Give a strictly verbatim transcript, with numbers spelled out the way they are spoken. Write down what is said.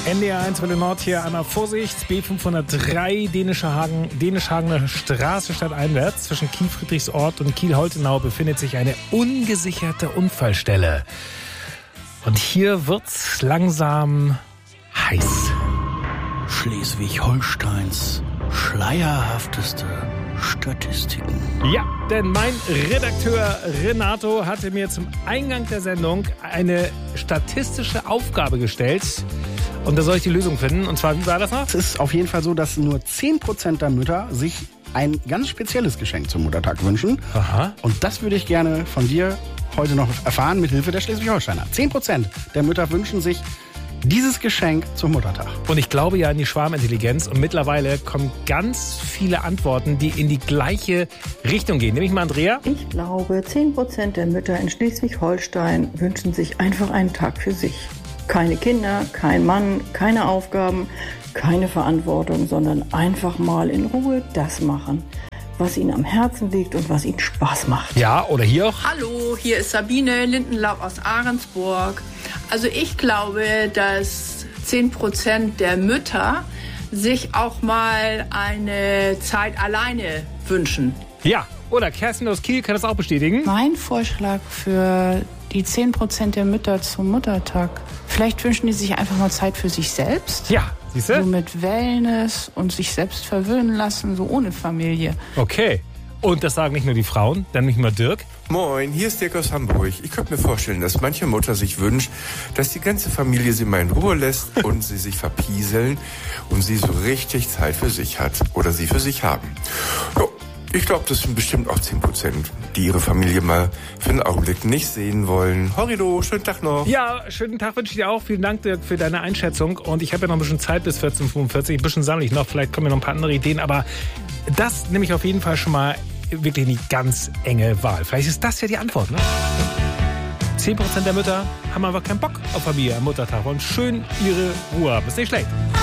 N D R eins Welle Nord hier, einmal Vorsicht, B fünfhundertdrei Dänische Hagen, Dänisch-Hagener Straße stadteinwärts. Zwischen Kiel-Friedrichsort und Kiel-Holtenau befindet sich eine ungesicherte Unfallstelle. Und hier wird's langsam heiß. Schleswig-Holsteins schleierhafteste Statistiken. Ja, denn mein Redakteur Renato hatte mir zum Eingang der Sendung eine statistische Aufgabe gestellt. Und da soll ich die Lösung finden. Und zwar, wie war das noch? Es ist auf jeden Fall so, dass nur zehn Prozent der Mütter sich ein ganz spezielles Geschenk zum Muttertag wünschen. Aha. Und das würde ich gerne von dir heute noch erfahren mit Hilfe der Schleswig-Holsteiner. zehn Prozent der Mütter wünschen sich dieses Geschenk zum Muttertag. Und ich glaube ja an die Schwarmintelligenz. Und mittlerweile kommen ganz viele Antworten, die in die gleiche Richtung gehen. Nehme ich mal Andrea? Ich glaube, zehn Prozent der Mütter in Schleswig-Holstein wünschen sich einfach einen Tag für sich. Keine Kinder, kein Mann, keine Aufgaben, keine Verantwortung, sondern einfach mal in Ruhe das machen, was ihnen am Herzen liegt und was ihnen Spaß macht. Ja, oder hier auch? Hallo, hier ist Sabine Lindenlaub aus Ahrensburg. Also ich glaube, dass zehn Prozent der Mütter sich auch mal eine Zeit alleine wünschen. Ja, oder Kerstin aus Kiel kann das auch bestätigen. Mein Vorschlag für die zehn Prozent der Mütter zum Muttertag. Vielleicht wünschen die sich einfach mal Zeit für sich selbst. Ja, siehst du? So mit Wellness und sich selbst verwöhnen lassen, so ohne Familie. Okay. Und das sagen nicht nur die Frauen, dann nicht mal Dirk. Moin, hier ist Dirk aus Hamburg. Ich könnte mir vorstellen, dass manche Mutter sich wünscht, dass die ganze Familie sie mal in Ruhe lässt und sie sich verpieseln und sie so richtig Zeit für sich hat oder sie für sich haben. Jo, ich glaube, das sind bestimmt auch zehn Prozent, die ihre Familie mal für einen Augenblick nicht sehen wollen. Horrido, schönen Tag noch. Ja, schönen Tag wünsche ich dir auch. Vielen Dank, Dirk, für deine Einschätzung. Und ich habe ja noch ein bisschen Zeit bis vierzehn Uhr fünfundvierzig. Ein bisschen sammle ich noch. Vielleicht kommen mir noch ein paar andere Ideen. Aber das nehme ich auf jeden Fall schon mal wirklich eine ganz enge Wahl. Vielleicht ist das ja die Antwort, ne? zehn Prozent der Mütter haben einfach keinen Bock auf Familie am Muttertag und schön ihre Ruhe haben. Ist nicht schlecht.